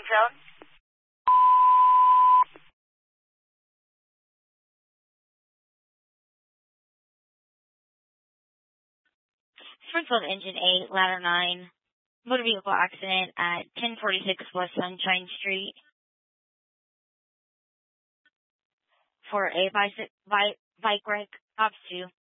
zone. Springfield Engine 8, Ladder 9, motor vehicle accident at 1046 West Sunshine Street for a bike wreck. Ops 2.